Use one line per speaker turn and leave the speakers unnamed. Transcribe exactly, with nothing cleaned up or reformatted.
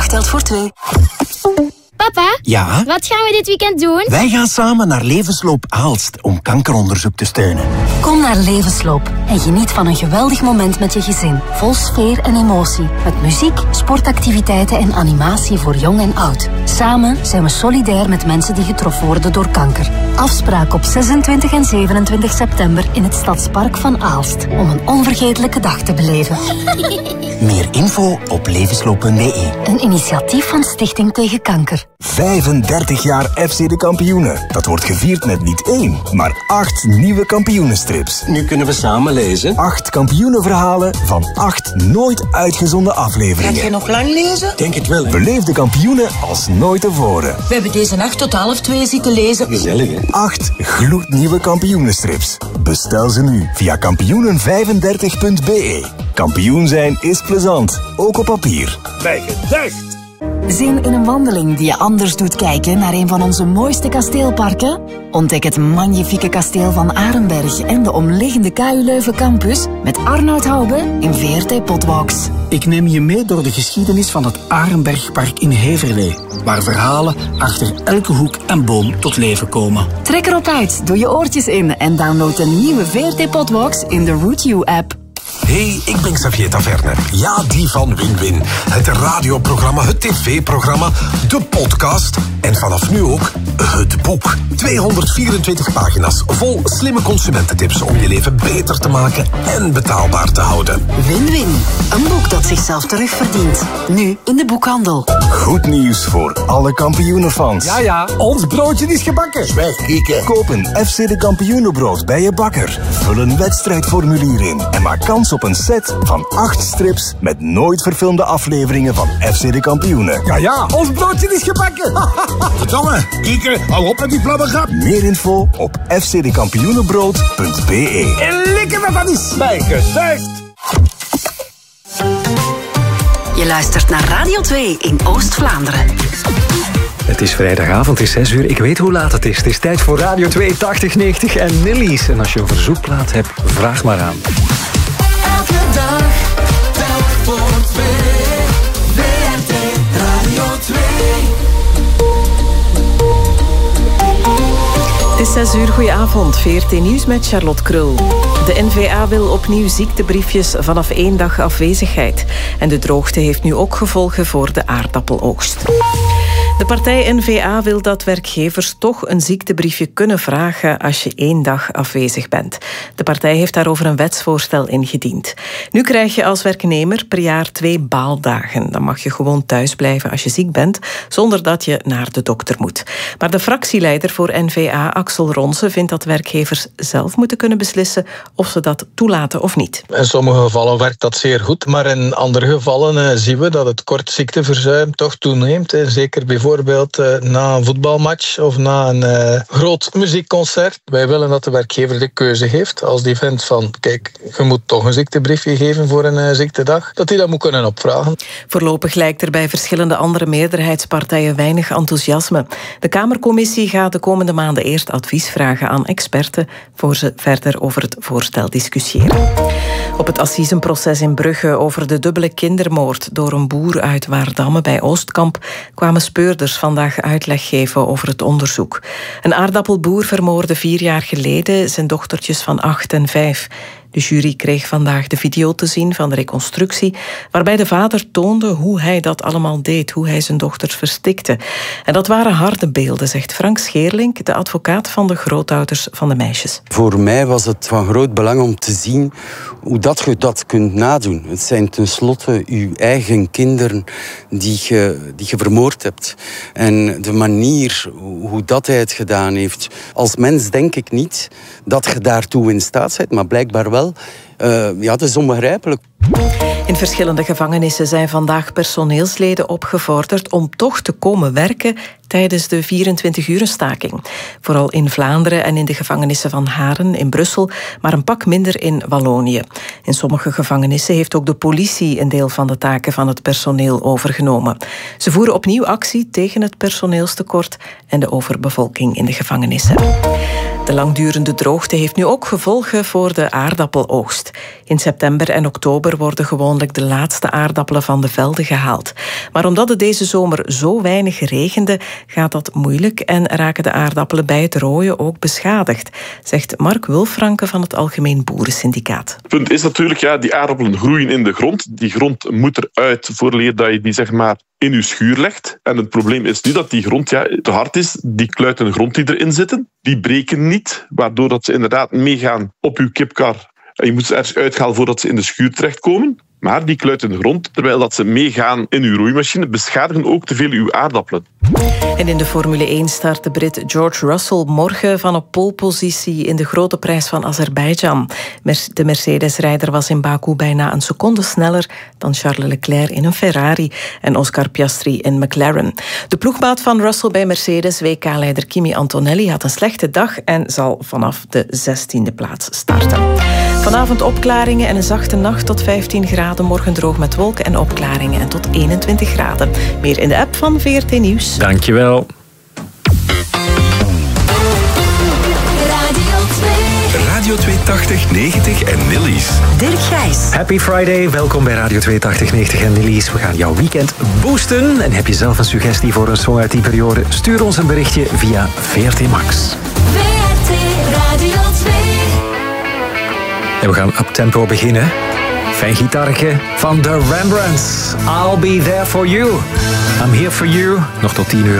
dag telt voor twee.
Papa,
Ja?
wat gaan we dit weekend doen?
Wij gaan samen naar Levensloop Aalst om kankeronderzoek te steunen.
Kom naar Levensloop en geniet van een geweldig moment met je gezin. Vol sfeer en emotie. Met muziek, sportactiviteiten en animatie voor jong en oud. Samen zijn we solidair met mensen die getroffen worden door kanker. Afspraak op zesentwintig en zevenentwintig september in het Stadspark van Aalst. Om een onvergetelijke dag te beleven.
Meer info op levensloop punt b e.
Een initiatief van Stichting Tegen Kanker.
vijfendertig jaar F C de Kampioenen. Dat wordt gevierd met niet één, maar acht nieuwe kampioenenstrips.
Nu kunnen we samen lezen.
Acht kampioenenverhalen van acht nooit uitgezonden afleveringen.
Ga je nog lang lezen?
Denk het wel, hè?
Beleef de kampioenen als nooit tevoren.
We hebben deze nacht tot half twee zitten lezen.
Gezellig, hè?
Acht gloednieuwe kampioenenstrips. Bestel ze nu via kampioenen vijfendertig punt b e. Kampioen zijn is plezant, ook op papier.
Bij gedacht.
Zin in een wandeling die je anders doet kijken naar een van onze mooiste kasteelparken? Ontdek het magnifieke kasteel van Arenberg en de omliggende K U Leuven campus met Arnoud Hoube in V R T Potwalks.
Ik neem je mee door de geschiedenis van het Arenbergpark in Heverlee, waar verhalen achter elke hoek en boom tot leven komen.
Trek erop uit, doe je oortjes in en download de nieuwe V R T Potwalks in de Route U app.
Hey, ik ben Xavier Taverne. Ja, die van Win-Win. Het radioprogramma, het tv-programma, de podcast en vanaf nu ook het boek. tweehonderdvierentwintig pagina's vol slimme consumententips om je leven beter te maken en betaalbaar te houden.
Win-Win, een boek dat zichzelf terugverdient. Nu in de boekhandel.
Goed nieuws voor alle kampioenenfans.
Ja, ja, ons broodje is gebakken.
Zwijg, kieken. Koop een F C de Kampioenenbrood bij je bakker. Vul een wedstrijdformulier in en maak kans op een set van acht strips met nooit verfilmde afleveringen van F C de Kampioenen.
Ja, ja, ons broodje is gebakken.
Verdomme, kieken, hou op met die flabbergap.
Meer info op f c de kampioenenbrood punt b e.
En lekker wat dat is. Bij gedacht.
Je luistert naar Radio twee in Oost-Vlaanderen.
Het is vrijdagavond, het is zes uur. Ik weet hoe laat het is. Het is tijd voor Radio twee tachtig negentig en Nillies. En als je een verzoekplaat hebt, vraag maar aan.
Elke dag, telk voor twee. V R T Radio twee.
Het is zes uur, goedenavond. V R T Nieuws met Charlotte Krul. De N V A wil opnieuw ziektebriefjes vanaf één dag afwezigheid. En de droogte heeft nu ook gevolgen voor de aardappeloogst. De partij N V A wil dat werkgevers toch een ziektebriefje kunnen vragen als je één dag afwezig bent. De partij heeft daarover een wetsvoorstel ingediend. Nu krijg je als werknemer per jaar twee baaldagen. Dan mag je gewoon thuis blijven als je ziek bent, zonder dat je naar de dokter moet. Maar de fractieleider voor N V A, Axel Ronse, vindt dat werkgevers zelf moeten kunnen beslissen of ze dat toelaten of niet.
In sommige gevallen werkt dat zeer goed, maar in andere gevallen uh, zien we dat het kort ziekteverzuim toch toeneemt. Hè. Zeker bijvoorbeeld uh, na een voetbalmatch of na een uh, groot muziekconcert. Wij willen dat de werkgever de keuze heeft. Als die vindt van, kijk, je moet toch een ziektebriefje geven voor een uh, ziektedag, dat hij dat moet kunnen opvragen.
Voorlopig lijkt er bij verschillende andere meerderheidspartijen weinig enthousiasme. De Kamercommissie gaat de komende maanden eerst advies vragen aan experten voor ze verder over het voorstel discussiëren. Op het assisenproces in Brugge over de dubbele kindermoord door een boer uit Waardamme bij Oostkamp kwamen speurders vandaag uitleg geven over het onderzoek. Een aardappelboer vermoordde vier jaar geleden zijn dochtertjes van acht en vijf. De jury kreeg vandaag de video te zien van de reconstructie, waarbij de vader toonde hoe hij dat allemaal deed, hoe hij zijn dochters verstikte. En dat waren harde beelden, zegt Frank Scheerlink, de advocaat van de grootouders van de meisjes.
Voor mij was het van groot belang om te zien hoe dat je dat kunt nadoen. Het zijn tenslotte uw eigen kinderen die je, die je vermoord hebt. En de manier hoe dat hij het gedaan heeft. Als mens denk ik niet dat je daartoe in staat bent, maar blijkbaar wel. Uh, ja, dat is onbegrijpelijk.
In verschillende gevangenissen zijn vandaag personeelsleden opgevorderd om toch te komen werken tijdens de vierentwintig-urenstaking. Vooral in Vlaanderen en in de gevangenissen van Haren in Brussel, maar een pak minder in Wallonië. In sommige gevangenissen heeft ook de politie een deel van de taken van het personeel overgenomen. Ze voeren opnieuw actie tegen het personeelstekort en de overbevolking in de gevangenissen. De langdurende droogte heeft nu ook gevolgen voor de aardappeloogst. In september en oktober worden gewoonlijk de laatste aardappelen van de velden gehaald. Maar omdat het deze zomer zo weinig regende, gaat dat moeilijk en raken de aardappelen bij het rooien ook beschadigd, zegt Mark Wulfranke van het Algemeen Boerensyndicaat.
Het punt is natuurlijk, ja, die aardappelen groeien in de grond. Die grond moet eruit vooraleer dat je die zeg maar in je schuur legt. En het probleem is nu dat die grond ja, te hard is. Die kluiten grond die erin zitten, die breken niet, waardoor dat ze inderdaad meegaan op je kipkar. En je moet ze ergens uithalen voordat ze in de schuur terechtkomen. Maar die kluiten de grond, terwijl dat ze meegaan in uw roeimachine, beschadigen ook te veel uw aardappelen.
En in de Formule één start de Brit George Russell morgen van een polepositie in de Grote Prijs van Azerbeidzjan. De Mercedes-rijder was in Baku bijna een seconde sneller dan Charles Leclerc in een Ferrari en Oscar Piastri in McLaren. De ploegmaat van Russell bij Mercedes, W K-leider Kimi Antonelli, had een slechte dag en zal vanaf de zestiende plaats starten. Vanavond opklaringen en een zachte nacht tot vijftien graden. Morgen droog met wolken en opklaringen en tot eenentwintig graden. Meer in de app van V R T Nieuws.
Dankjewel.
Radio tweehonderdtachtig negentig en Nillies.
Dirk Gijs.
Happy Friday, welkom bij Radio tweehonderdtachtig negentig en Nillies. We gaan jouw weekend boosten. En heb je zelf een suggestie voor een song uit die periode? Stuur ons een berichtje via V R T Max.
V R T Radio twee.
En we gaan uptempo beginnen. Fijn gitaartje van The Rembrandts. I'll be there for you. I'm here for you. Nog tot tien uur.